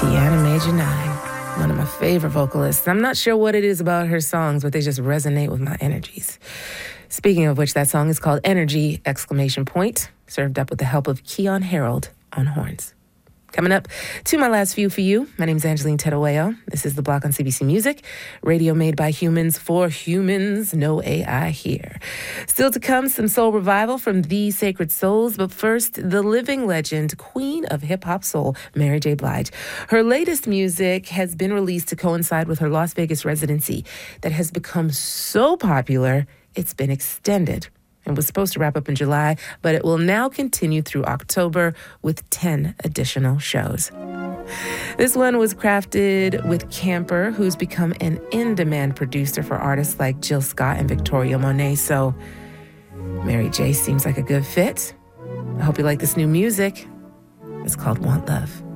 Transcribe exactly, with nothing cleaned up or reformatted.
Tiana Major Nine, one of my favorite vocalists. I'm not sure what it is about her songs, but they just resonate with my energies. Speaking of which, that song is called Energy, exclamation point, served up with the help of Keon Harold on horns. Coming up to my last few for you, my name's Angeline Tedoeo. This is The Block on C B C Music, radio made by humans for humans, no A I here. Still to come, some soul revival from The Sacred Souls, but first, the living legend, queen of hip-hop soul, Mary J. Blige. Her latest music has been released to coincide with her Las Vegas residency that has become so popular, it's been extended. It was supposed to wrap up in July, but it will now continue through October with ten additional shows. This one was crafted with Camper, who's become an in-demand producer for artists like Jill Scott and Victoria Monet, so Mary J seems like a good fit. I hope you like this new music. It's called Want Love.